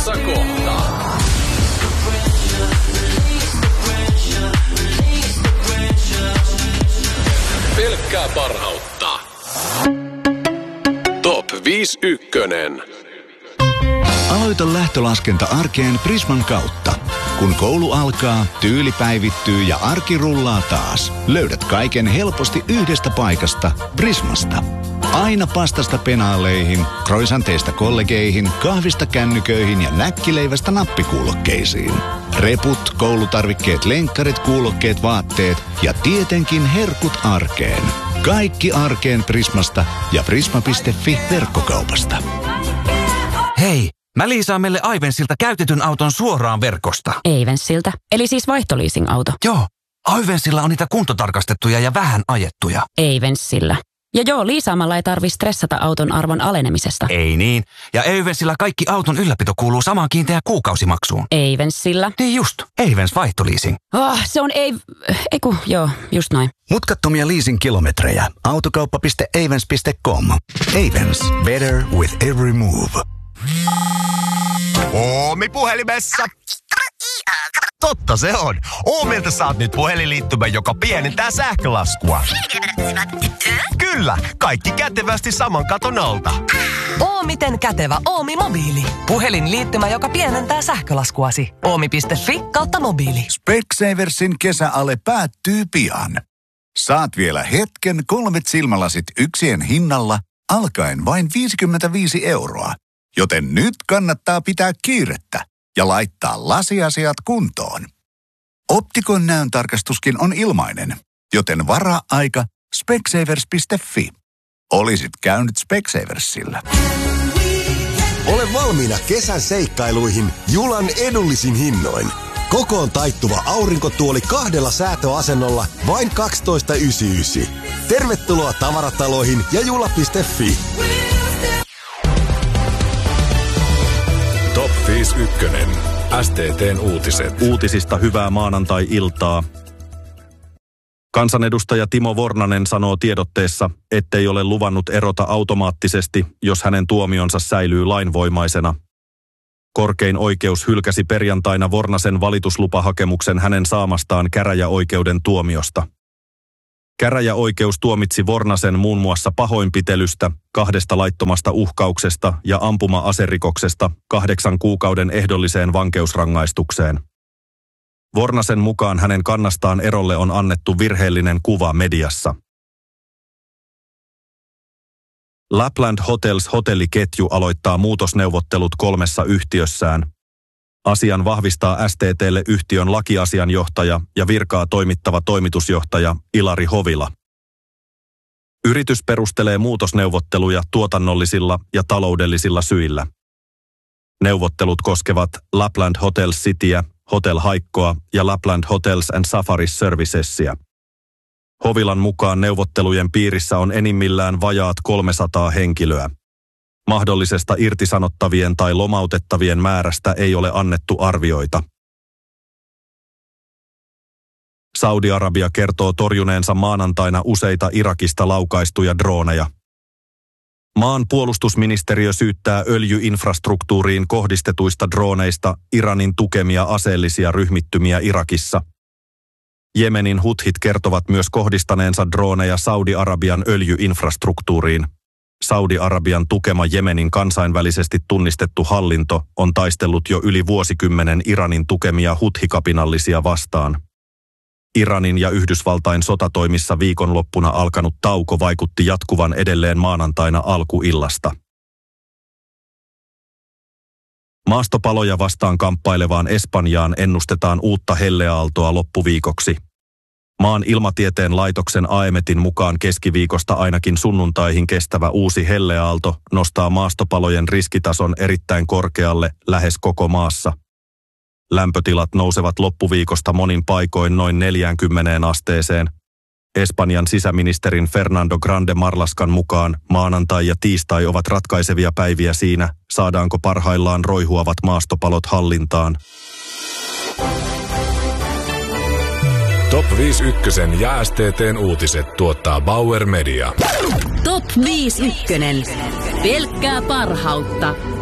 Tulossa kohta. Pelkkää parhautta. Top 51. Aloita lähtölaskenta arkeen Prisman kautta. Kun koulu alkaa, tyyli päivittyy ja arki rullaa taas. Löydät kaiken helposti yhdestä paikasta, Prismasta. Aina pastasta penaaleihin, croissanteista kollegeihin, kahvista kännyköihin ja näkkileivästä nappikuulokkeisiin. Reput, koulutarvikkeet, lenkkarit, kuulokkeet, vaatteet ja tietenkin herkut arkeen. Kaikki arkeen Prismasta ja prisma.fi verkkokaupasta. Hei, mä liisaan meille Aivensilta käytetyn auton suoraan verkosta. Aivensilta? Eli siis vaihtoliising-auto? Joo, Aivensilla on niitä kuntotarkastettuja ja vähän ajettuja. Aivensilla. Ja joo, liisaamalla ei tarvitse stressata auton arvon alenemisesta. Ei niin. Ja Aivensilla kaikki auton ylläpito kuuluu samaan kiinteään kuukausimaksuun. Aivensilla? Niin just. Aivens vaihtoliising. Se on joo, just noin. Mutkattomia leasing-kilometrejä. Autokauppa.avens.com. Avens. Better with every move. Oomi puhelimessa. Totta se on. Oomilta saat nyt puhelinliittymän, joka pienentää sähkölaskua. Kyllä, kaikki kätevästi saman katon alta. Miten kätevä Oomi mobiili. Puhelinliittymä, joka pienentää sähkölaskuasi. Oomi.fi/mobiili. Specsaversin kesäale päättyy pian. Saat vielä hetken 3 silmälasit yksien hinnalla, alkaen vain 55 €. Joten nyt kannattaa pitää kiirettä ja laittaa lasiasiat kuntoon. Optikon näöntarkastuskin on ilmainen, joten varaa aika specsavers.fi. Olisit käynyt Specsaversilla. Ole valmiina kesän seikkailuihin Julan edullisin hinnoin. Kokoon taittuva aurinkotuoli 2 säätöasennolla vain 12,99. Tervetuloa tavarataloihin ja jula.fi. Top 51. STT:n uutiset. Uutisista hyvää maanantai-iltaa. Kansanedustaja Timo Vornanen sanoo tiedotteessa, ettei ole luvannut erota automaattisesti, jos hänen tuomionsa säilyy lainvoimaisena. Korkein oikeus hylkäsi perjantaina Vornasen valituslupahakemuksen hänen saamastaan käräjäoikeuden tuomiosta. Käräjäoikeus tuomitsi Vornasen muun muassa pahoinpitelystä, 2 laittomasta uhkauksesta ja ampuma-aserikoksesta 8 kuukauden ehdolliseen vankeusrangaistukseen. Vornasen mukaan hänen kannastaan erolle on annettu virheellinen kuva mediassa. Lapland Hotels hotelliketju aloittaa muutosneuvottelut 3 yhtiössään. Asian vahvistaa STT:lle yhtiön lakiasianjohtaja ja virkaa toimittava toimitusjohtaja Ilari Hovila. Yritys perustelee muutosneuvotteluja tuotannollisilla ja taloudellisilla syillä. Neuvottelut koskevat Lapland Hotels Cityä, Hotel Haikkoa ja Lapland Hotels and Safari Servicesia. Hovilan mukaan neuvottelujen piirissä on enimmillään vajaat 300 henkilöä. Mahdollisesta irtisanottavien tai lomautettavien määrästä ei ole annettu arvioita. Saudi-Arabia kertoo torjuneensa maanantaina useita Irakista laukaistuja drooneja. Maan puolustusministeriö syyttää öljyinfrastruktuuriin kohdistetuista drooneista Iranin tukemia aseellisia ryhmittymiä Irakissa. Jemenin huthit kertovat myös kohdistaneensa drooneja Saudi-Arabian öljyinfrastruktuuriin. Saudi-Arabian tukema Jemenin kansainvälisesti tunnistettu hallinto on taistellut jo yli vuosikymmenen Iranin tukemia huthikapinallisia vastaan. Iranin ja Yhdysvaltain sotatoimissa viikonloppuna alkanut tauko vaikutti jatkuvan edelleen maanantaina alkuillasta. Maastopaloja vastaan kamppailevaan Espanjaan ennustetaan uutta helleaaltoa loppuviikoksi. Maan ilmatieteen laitoksen AEMETin mukaan keskiviikosta ainakin sunnuntaihin kestävä uusi helleaalto nostaa maastopalojen riskitason erittäin korkealle lähes koko maassa. Lämpötilat nousevat loppuviikosta monin paikoin noin 40 asteeseen. Espanjan sisäministerin Fernando Grande Marlascan mukaan maanantai ja tiistai ovat ratkaisevia päiviä siinä, saadaanko parhaillaan roihuavat maastopalot hallintaan. Top 51 ja STT:n uutiset tuottaa Bauer Media. Top 51. Pelkkää parhautta.